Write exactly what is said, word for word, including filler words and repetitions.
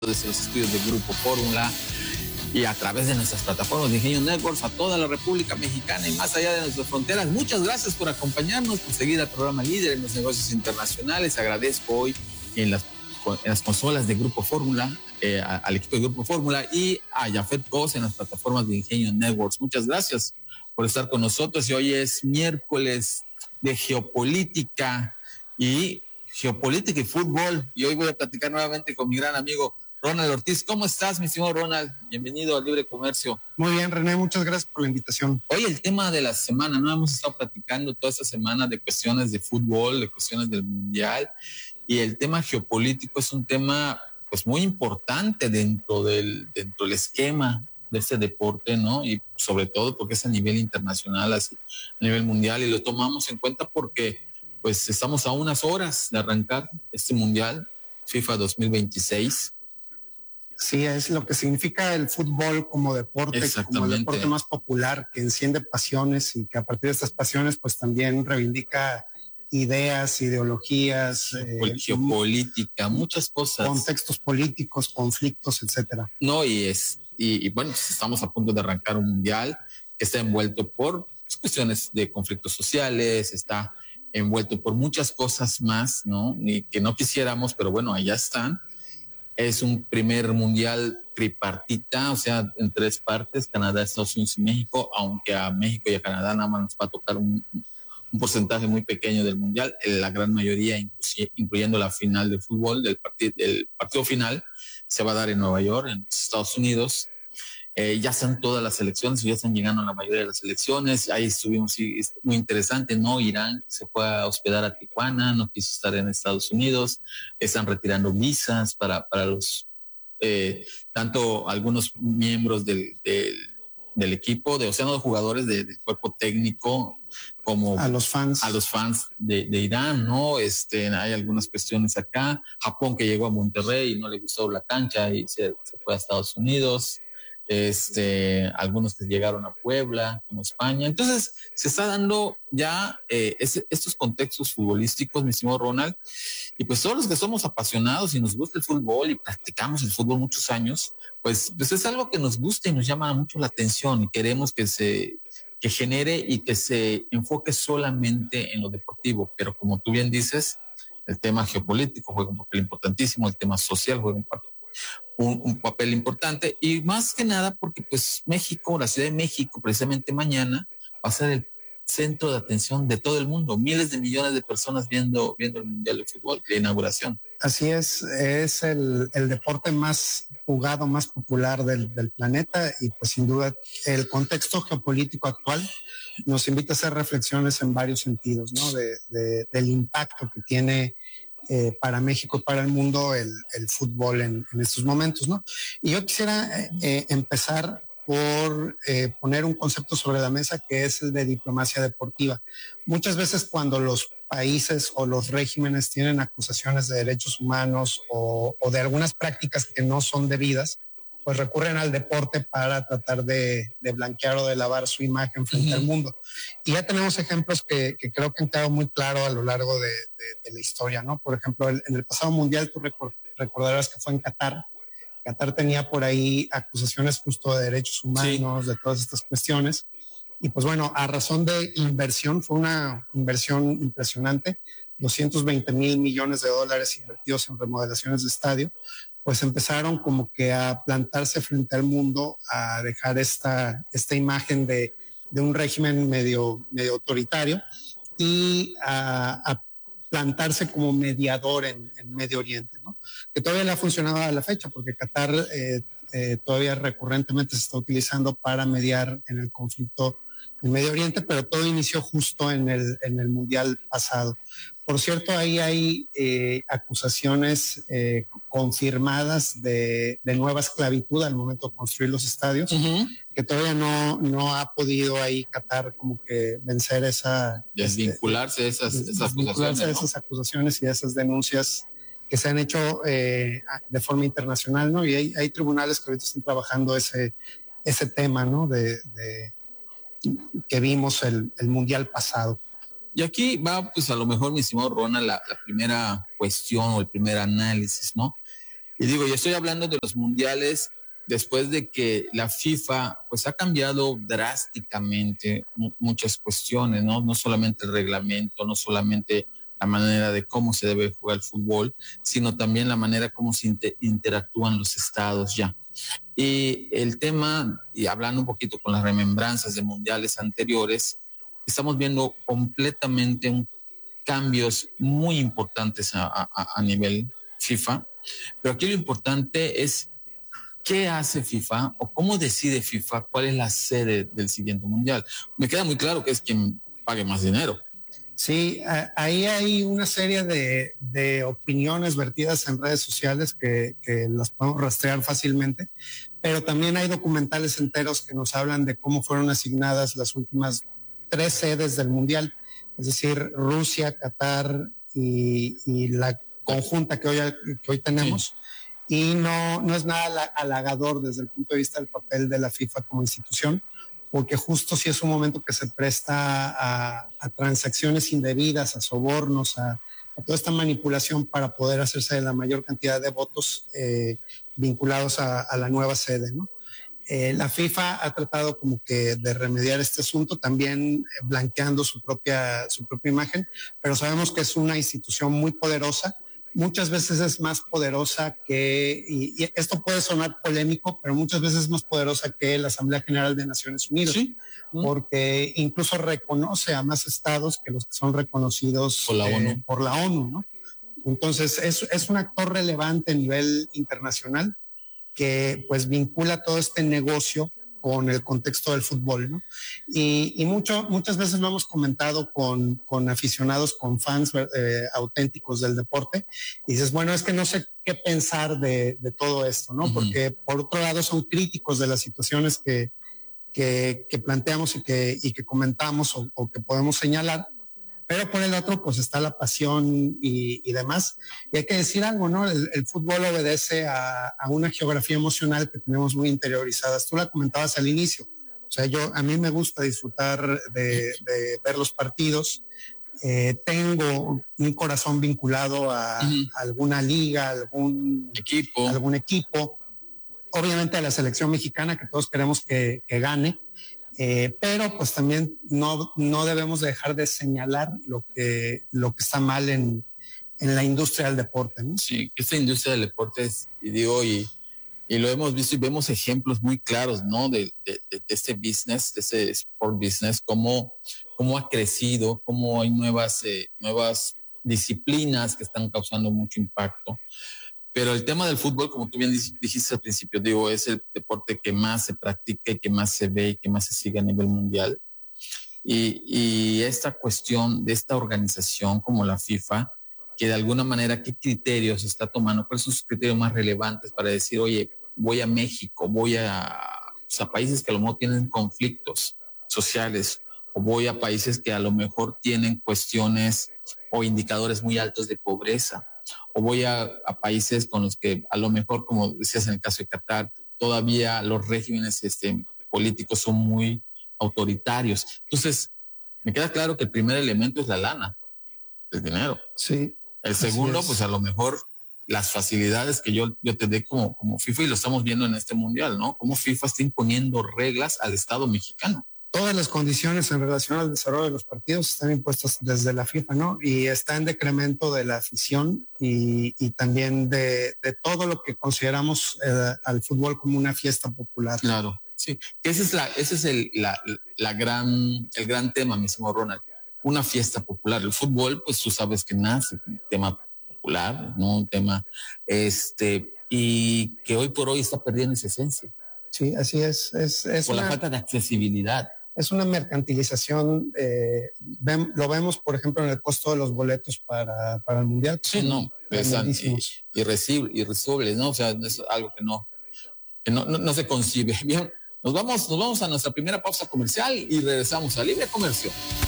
desde los estudios del Grupo Fórmula y a través de nuestras plataformas de Ingenio Networks a toda la República Mexicana y más allá de nuestras fronteras. Muchas gracias por acompañarnos, por seguir al programa líder en los negocios internacionales. Agradezco hoy en las, en las consolas de Grupo Fórmula, eh, al equipo de Grupo Fórmula y a Jafet Cos en las plataformas de Ingenio Networks. Muchas gracias por estar con nosotros y hoy es miércoles de geopolítica y geopolítica y fútbol y hoy voy a platicar nuevamente con mi gran amigo Ronald Ortiz. ¿Cómo estás, mi estimado Ronald? Bienvenido al Libre Comercio. Muy bien, René, muchas gracias por la invitación. Hoy el tema de la semana, ¿no? Hemos estado platicando toda esta semana de cuestiones de fútbol, de cuestiones del mundial, y el tema geopolítico es un tema pues muy importante dentro del, dentro del esquema de este deporte, ¿no? Y sobre todo porque es a nivel internacional, así, a nivel mundial, y lo tomamos en cuenta porque pues estamos a unas horas de arrancar este mundial FIFA dos mil veintiséis. Sí, es lo que significa el fútbol como deporte, como el deporte más popular que enciende pasiones y que a partir de estas pasiones pues también reivindica ideas, ideologías, eh, geopolítica, muchas cosas, contextos políticos, conflictos, etcétera. No, y es y, y bueno, pues estamos a punto de arrancar un mundial que está envuelto por pues, cuestiones de conflictos sociales, está envuelto por muchas cosas más, ¿no? Y que no quisiéramos, pero bueno, allá están. Es un primer mundial tripartita, o sea, en tres partes, Canadá, Estados Unidos y México, aunque a México y a Canadá nada más nos va a tocar un, un porcentaje muy pequeño del mundial, la gran mayoría, incluyendo la final de fútbol, del partido, del partido final, se va a dar en Nueva York, en Estados Unidos. Eh, ya están todas las elecciones, ya están llegando la mayoría de las elecciones. Ahí estuvimos, sí, es muy interesante, ¿no? Irán se fue a hospedar a Tijuana, no quiso estar en Estados Unidos, están retirando visas para, para los, eh, tanto algunos miembros del, del, del equipo, de, o sea, no de jugadores de, del cuerpo técnico, como a los fans, a los fans de, de Irán, ¿no? Este, hay algunas cuestiones acá. Japón que llegó a Monterrey y no le gustó la cancha y se, se fue a Estados Unidos. Este, algunos que llegaron a Puebla, como España. Entonces, se está dando ya eh, ese, estos contextos futbolísticos, mi estimado Ronald, y pues todos los que somos apasionados y nos gusta el fútbol y practicamos el fútbol muchos años, pues, pues es algo que nos gusta y nos llama mucho la atención y queremos que se que genere y que se enfoque solamente en lo deportivo, pero como tú bien dices, el tema geopolítico juega un papel importantísimo, el tema social juega un papel Un, un papel importante y más que nada porque pues México, la Ciudad de México precisamente mañana va a ser el centro de atención de todo el mundo, miles de millones de personas viendo, viendo el Mundial de Fútbol, la inauguración. Así es, es el, el deporte más jugado, más popular del, del planeta y pues sin duda el contexto geopolítico actual nos invita a hacer reflexiones en varios sentidos, ¿no? De, de, del impacto que tiene Eh, para México y para el mundo el, el fútbol en, en estos momentos, ¿no? Y yo quisiera eh, empezar por eh, poner un concepto sobre la mesa que es el de diplomacia deportiva. Muchas veces cuando los países o los regímenes tienen acusaciones de derechos humanos o, o de algunas prácticas que no son debidas, pues recurren al deporte para tratar de, de blanquear o de lavar su imagen frente uh-huh. al mundo. Y ya tenemos ejemplos que, que creo que han quedado muy claros a lo largo de, de, de la historia, ¿no? Por ejemplo, el, en el pasado mundial, tú record, recordarás que fue en Qatar. Qatar tenía por ahí acusaciones justo de derechos humanos, sí. de todas estas cuestiones. Y pues bueno, a razón de inversión, fue una inversión impresionante, doscientos veinte mil millones de dólares invertidos en remodelaciones de estadio, pues empezaron como que a plantarse frente al mundo, a dejar esta, esta imagen de, de un régimen medio, medio autoritario y a, a plantarse como mediador en, en Medio Oriente, ¿no? Que todavía le ha funcionado a la fecha, porque Qatar eh, eh, todavía recurrentemente se está utilizando para mediar en el conflicto en Medio Oriente, pero todo inició justo en el, en el Mundial pasado. Por cierto, ahí hay eh, acusaciones eh, confirmadas de, de nueva esclavitud al momento de construir los estadios, uh-huh. que todavía no, no ha podido ahí Qatar como que vencer esa... Desvincularse de este, esas, esas desvincularse acusaciones. de esas acusaciones y de esas denuncias que se han hecho eh, de forma internacional, ¿no? Y hay, hay tribunales que ahorita están trabajando ese, ese tema, ¿no? De, de que vimos el, el mundial pasado. Y aquí va, pues a lo mejor, mi estimado Ronald, la, la primera cuestión o el primer análisis, ¿no? Y digo, y estoy hablando de los mundiales después de que la FIFA pues ha cambiado drásticamente mu- muchas cuestiones, ¿no? No solamente el reglamento, no solamente la manera de cómo se debe jugar el fútbol, sino también la manera como se inter- interactúan los estados ya. Y el tema, y hablando un poquito con las remembranzas de mundiales anteriores, estamos viendo completamente un, cambios muy importantes a, a, a nivel FIFA, pero aquí lo importante es qué hace FIFA o cómo decide FIFA cuál es la sede del siguiente mundial. Me queda muy claro que es quien pague más dinero. Sí, a- ahí hay una serie de, de opiniones vertidas en redes sociales que, que las podemos rastrear fácilmente, pero también hay documentales enteros que nos hablan de cómo fueron asignadas las últimas tres sedes del Mundial, es decir, Rusia, Qatar y, y la conjunta que hoy, que hoy tenemos. Sí. Y no, no es nada halagador desde el punto de vista del papel de la FIFA como institución, porque justo si es un momento que se presta a, a transacciones indebidas, a sobornos, a, a toda esta manipulación para poder hacerse de la mayor cantidad de votos eh, vinculados a, a la nueva sede, ¿no? Eh, la FIFA ha tratado como que de remediar este asunto, también blanqueando su propia, su propia imagen, pero sabemos que es una institución muy poderosa. Muchas veces es más poderosa que, y, y esto puede sonar polémico, pero muchas veces es más poderosa que la Asamblea General de Naciones Unidas, ¿sí? Porque incluso reconoce a más estados que los que son reconocidos por la eh, ONU. Por la ONU, ¿no? Entonces es, es un actor relevante a nivel internacional que pues vincula todo este negocio con el contexto del fútbol, ¿no? Y, y mucho, muchas veces lo hemos comentado con, con aficionados, con fans eh, auténticos del deporte, y dices, bueno, es que no sé qué pensar de, de todo esto, ¿no? Uh-huh. Porque por otro lado son críticos de las situaciones que, que, que planteamos y que, y que comentamos o, o que podemos señalar, pero por el otro pues está la pasión y, y demás. Y hay que decir algo, ¿no? El, el fútbol obedece a, a una geografía emocional que tenemos muy interiorizadas. Tú la comentabas al inicio. O sea, yo, a mí me gusta disfrutar de, de ver los partidos. Eh, tengo un corazón vinculado a, uh-huh. a alguna liga, algún equipo. algún equipo. Obviamente a la selección mexicana, que todos queremos que, que gane. Eh, pero pues también no, no debemos dejar de señalar lo que, lo que está mal en, en la industria del deporte, ¿no? Sí, esta industria del deporte es, y digo, y, y lo hemos visto y vemos ejemplos muy claros, ¿no? De, de, de este business, de este sport business, cómo, cómo ha crecido, cómo hay nuevas, eh, nuevas disciplinas que están causando mucho impacto. Pero el tema del fútbol, como tú bien dijiste al principio, digo, es el deporte que más se practica y que más se ve y que más se sigue a nivel mundial. Y, y esta cuestión de esta organización como la FIFA, que de alguna manera, ¿qué criterios está tomando? ¿Cuáles son sus criterios más relevantes para decir, oye, voy a México, voy a, o sea, países que a lo mejor tienen conflictos sociales, o voy a países que a lo mejor tienen cuestiones o indicadores muy altos de pobreza? O voy a, a países con los que a lo mejor, como decías en el caso de Qatar, todavía los regímenes este, políticos son muy autoritarios. Entonces, me queda claro que el primer elemento es la lana, el dinero. Sí. El segundo, pues a lo mejor las facilidades que yo, yo te dé como, como FIFA, y lo estamos viendo en este mundial, ¿no? Cómo FIFA está imponiendo reglas al Estado mexicano. Todas las condiciones en relación al desarrollo de los partidos están impuestas desde la FIFA, ¿no? Y está en decremento de la afición y, y también de, de todo lo que consideramos eh, al fútbol como una fiesta popular. Claro, sí. Ese es, la, ese es el, la, la gran, el gran tema, mi estimado Ronald. Una fiesta popular. El fútbol, pues tú sabes que nace un tema popular, ¿no? Un tema, este, y que hoy por hoy está perdiendo esa esencia. Sí, así es. es, es por una... la falta de accesibilidad. Es una mercantilización, eh, ven, lo vemos, por ejemplo, en el costo de los boletos para, para el Mundial. Sí, no, pesan irresistibles, ¿no? O sea, es algo que no, que no, no, no se concibe. Bien, nos vamos, nos vamos a nuestra primera pausa comercial y regresamos a Libre Comercio.